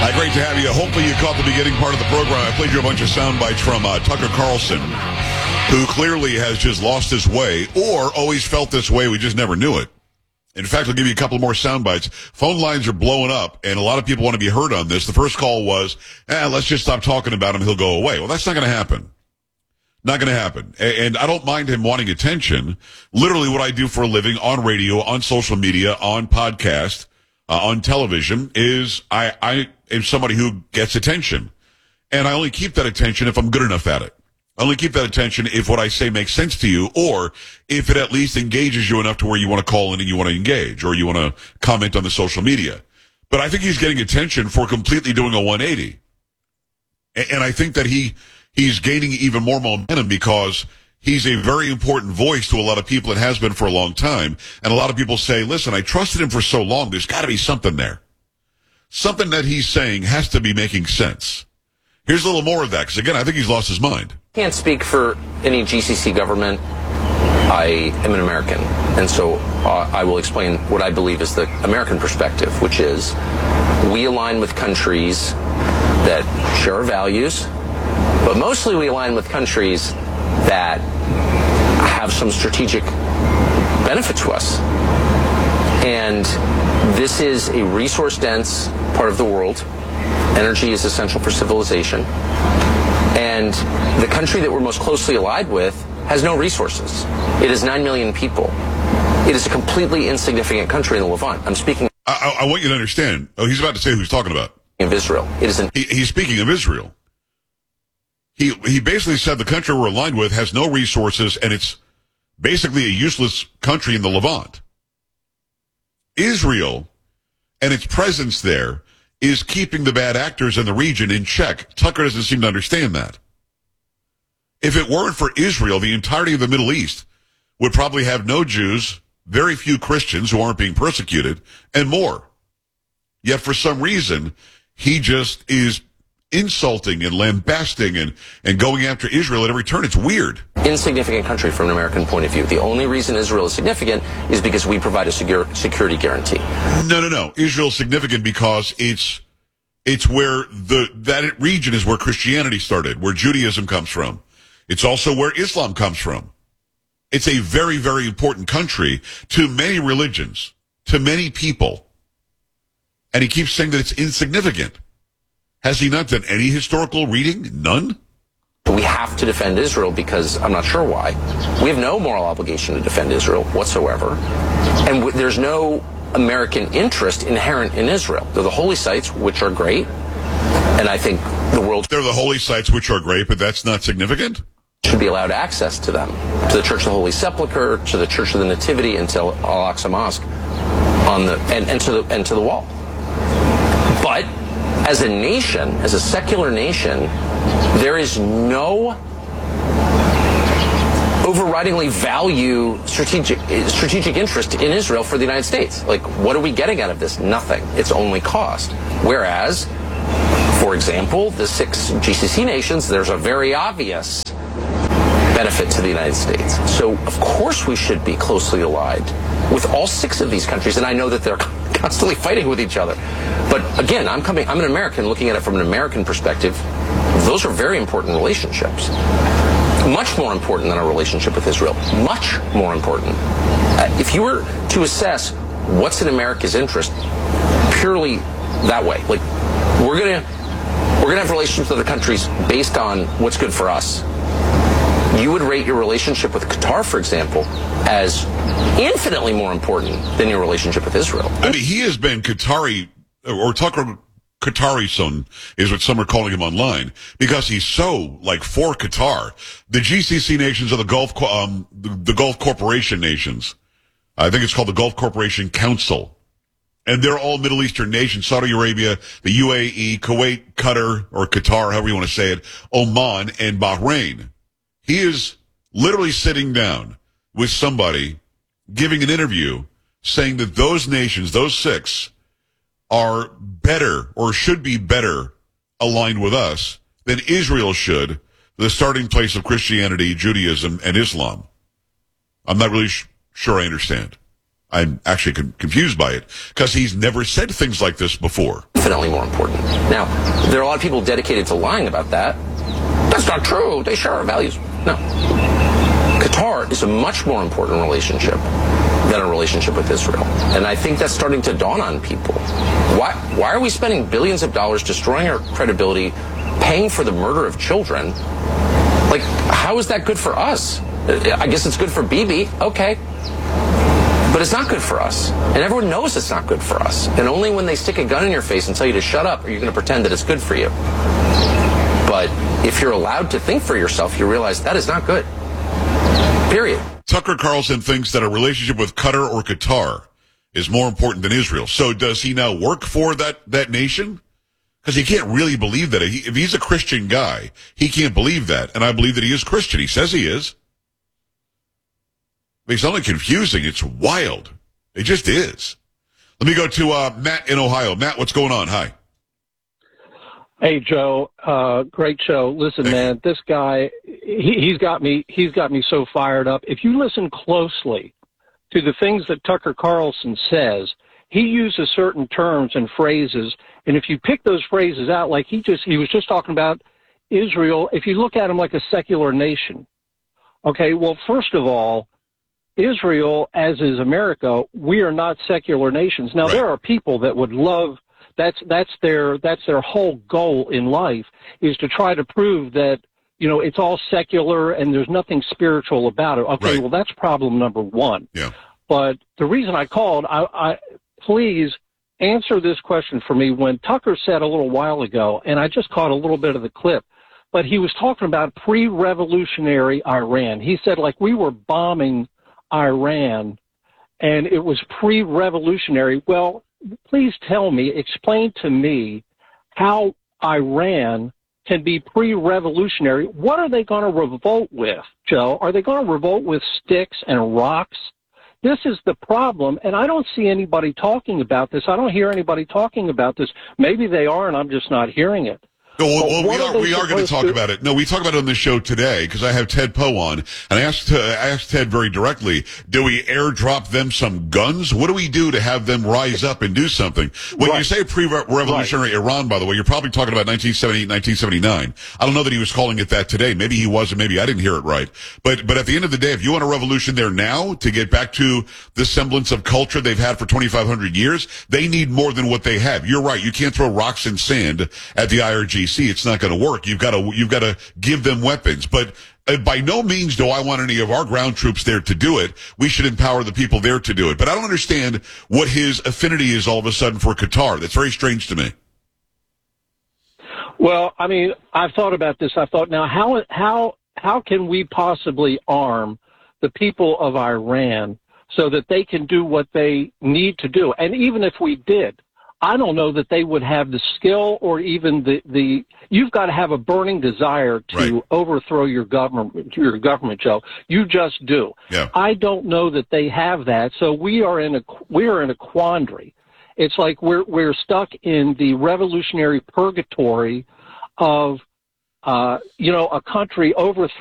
Hi, great to have you. Hopefully you caught the beginning part of the program. I played you a bunch of sound bites from Tucker Carlson, who clearly has just lost his way or always felt this way. We just never knew it. In fact, I'll give you a couple more sound bites. Phone lines are blowing up, and a lot of people want to be heard on this. The first call was, let's just stop talking about him. He'll go away. Well, that's not going to happen. Not going to happen. And I don't mind him wanting attention. Literally what I do for a living on radio, on social media, on podcast, on television is I am somebody who gets attention. And I only keep that attention if I'm good enough at it. I only keep that attention if what I say makes sense to you, or if it at least engages you enough to where you want to call in and you want to engage, or you want to comment on the social media. But I think he's getting attention for completely doing a 180. And I think that he's gaining even more momentum because he's a very important voice to a lot of people and has been for a long time. And a lot of people say, listen, I trusted him for so long, there's got to be something there. Something that he's saying has to be making sense. Here's a little more of that, because again, I think he's lost his mind. Can't speak for any GCC government. I am an American, and so I will explain what I believe is the American perspective, which is we align with countries that share our values, but mostly we align with countries that have some strategic benefit to us. And this is a resource-dense part of the world. Energy is essential for civilization. And the country that we're most closely allied with has no resources. It is 9 million people. It is a completely insignificant country in the Levant. I'm speaking... I want you to understand. Oh, he's about to say who he's talking about. ...of Israel. It is he's speaking of Israel. He basically said the country we're aligned with has no resources, and it's basically a useless country in the Levant. Israel and its presence there is keeping the bad actors in the region in check. Tucker doesn't seem to understand that. If it weren't for Israel, the entirety of the Middle East would probably have no Jews, very few Christians who aren't being persecuted, and more. Yet for some reason, he just is insulting and lambasting and going after Israel at every turn. It's weird. Insignificant country from an American point of view. The only reason Israel is significant is because we provide a security guarantee. No. Israel's significant because it's where that region is where Christianity started, where Judaism comes from. It's also where Islam comes from. It's a very, very important country to many religions, to many people. And he keeps saying that it's insignificant. Has he not done any historical reading? None? We have to defend Israel because I'm not sure why. We have no moral obligation to defend Israel whatsoever. And there's no American interest inherent in Israel. They're the holy sites, which are great. And I think the world... They're the holy sites, which are great, but that's not significant? ...should be allowed access to them. To the Church of the Holy Sepulchre, to the Church of the Nativity, and to Al-Aqsa Mosque, and to the wall. But... as a nation, as a secular nation, there is no overridingly value strategic interest in Israel for the United States. Like, what are we getting out of this? Nothing. It's only cost. Whereas, for example, the 6 GCC nations, there's a very obvious benefit to the United States. So, of course, we should be closely allied with all 6 of these countries, and I know that they're constantly fighting with each other. But again, I'm an American looking at it from an American perspective. Those are very important relationships. Much more important than our relationship with Israel. Much more important. If you were to assess what's in America's interest purely that way, like we're gonna have relationships with other countries based on what's good for us. You would rate your relationship with Qatar, for example, as infinitely more important than your relationship with Israel. I mean, he has been Qatari, or Tucker Qatari son is what some are calling him online, because he's so, for Qatar. The GCC nations are the Gulf Corporation nations. I think it's called the Gulf Corporation Council. And they're all Middle Eastern nations: Saudi Arabia, the UAE, Kuwait, Qatar, or Qatar, however you want to say it, Oman, and Bahrain. He is literally sitting down with somebody, giving an interview, saying that those nations, those 6, are better or should be better aligned with us than Israel should, the starting place of Christianity, Judaism, and Islam. I'm not really sure I understand. I'm actually confused by it because he's never said things like this before. Infinitely more important. Now, there are a lot of people dedicated to lying about that. That's not true. They share our values. No. Qatar is a much more important relationship than a relationship with Israel. And I think that's starting to dawn on people. Why are we spending billions of dollars destroying our credibility, paying for the murder of children? Like, how is that good for us? I guess it's good for Bibi. Okay. But it's not good for us. And everyone knows it's not good for us. And only when they stick a gun in your face and tell you to shut up are you going to pretend that it's good for you. But if you're allowed to think for yourself, you realize that is not good. Period. Tucker Carlson thinks that a relationship with Qatar or Qatar is more important than Israel. So does he now work for that nation? Because he can't really believe that. If he's a Christian guy, he can't believe that. And I believe that he is Christian. He says he is. It's not only confusing, it's wild. It just is. Let me go to Matt in Ohio. Matt, what's going on? Hi. Hey, Joe. Great show. Listen, man, this guy, he's got me so fired up. If you listen closely to the things that Tucker Carlson says, he uses certain terms and phrases, and if you pick those phrases out, like he was just talking about Israel, if you look at him like a secular nation. Okay, well, first of all, Israel, as is America, we are not secular nations. Now, There are people that would love, that's their whole goal in life, is to try to prove that, it's all secular and there's nothing spiritual about it. Okay, Well, that's problem number one. Yeah. But the reason I called, I please answer this question for me. When Tucker said a little while ago, and I just caught a little bit of the clip, but he was talking about pre-revolutionary Iran. He said, like, we were bombing Iran, and it was pre-revolutionary. Well, please explain to me how Iran can be pre-revolutionary. What are they going to revolt with, Joe? Are they going to revolt with sticks and rocks? This is the problem, and I don't see anybody talking about this. I don't hear anybody talking about this. Maybe they are, and I'm just not hearing it. No, we are going to talk about it. No, we talk about it on the show today because I have Ted Poe on, and I asked Ted very directly, do we airdrop them some guns? What do we do to have them rise up and do something? When you say pre-revolutionary Iran, by the way, you're probably talking about 1978, 1979. I don't know that he was calling it that today. Maybe he was, and maybe I didn't hear it right. But at the end of the day, if you want a revolution there now to get back to the semblance of culture they've had for 2,500 years, they need more than what they have. You're right. You can't throw rocks and sand at the IRGC. It's not going to work. You've got to give them weapons. But by no means do I want any of our ground troops there to do it. We should empower the people there to do it. But I don't understand what his affinity is all of a sudden for Qatar. That's very strange to me. Well, I mean, I've thought about this. I thought, now, how can we possibly arm the people of Iran so that they can do what they need to do? And even if we did, I don't know that they would have the skill or even the you've got to have a burning desire to overthrow your government, Joe. You just do. Yeah. I don't know that they have that. So we are in a quandary. It's like we're stuck in the revolutionary purgatory of a country overthrowing